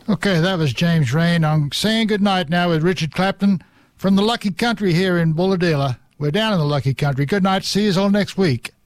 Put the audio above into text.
Okay, that was James Rain. I'm saying goodnight now with Richard Clapton from the Lucky Country here in Bulahdelah. We're down in the Lucky Country. Good night. See you all next week.